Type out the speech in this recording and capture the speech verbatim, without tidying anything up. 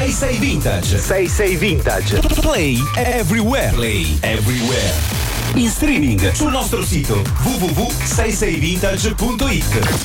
sei sei Vintage. sei sei Vintage. Play everywhere. Play everywhere. In streaming sul nostro sito w w w punto sei sei vintage punto it.